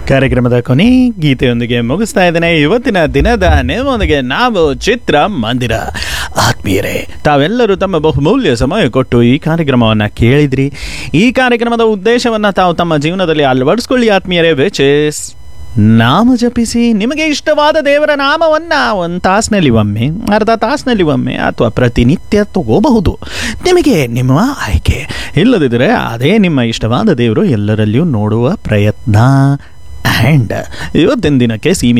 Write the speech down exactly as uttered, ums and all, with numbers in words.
ಕಾರ್ಯಕ್ರಮದ ಕೊನೆ ಗೀತೆಯೊಂದಿಗೆ ಮುಗಿಸ್ತಾ ಇದ್ದೇನೆ. ಇವತ್ತಿನ ದಿನದ ನಿಮ್ಮೊಂದಿಗೆ ನಾವು ಚಿತ್ರ ಮಂದಿರ. ಆತ್ಮೀಯರೇ, ತಾವೆಲ್ಲರೂ ತಮ್ಮ ಬಹುಮೂಲ್ಯ ಸಮಯ ಕೊಟ್ಟು ಈ ಕಾರ್ಯಕ್ರಮವನ್ನು ಕೇಳಿದ್ರಿ. ಈ ಕಾರ್ಯಕ್ರಮದ ಉದ್ದೇಶವನ್ನು ತಾವು ತಮ್ಮ ಜೀವನದಲ್ಲಿ ಅಳವಡಿಸ್ಕೊಳ್ಳಿ ಆತ್ಮೀಯರೇ. ವಿಚ್ ಇಸ್ ನಾಮ ಜಪಿಸಿ. ನಿಮಗೆ ಇಷ್ಟವಾದ ದೇವರ ನಾಮವನ್ನು ಒಂದು ತಾಸಿನಲ್ಲಿ ಒಮ್ಮೆ, ಅರ್ಧ ತಾಸಿನಲ್ಲಿ ಒಮ್ಮೆ ಅಥವಾ ಪ್ರತಿನಿತ್ಯ ತಗೋಬಹುದು. ನಿಮಗೆ ನಿಮ್ಮ ಆಯ್ಕೆ. ಇಲ್ಲದಿದ್ದರೆ ಅದೇ ನಿಮ್ಮ ಇಷ್ಟವಾದ ದೇವರು ಎಲ್ಲರಲ್ಲಿಯೂ ನೋಡುವ ಪ್ರಯತ್ನ. ಆ್ಯಂಡ್ ಇವತ್ತಿನ ದಿನಕ್ಕೆ ಸೀಮಿತ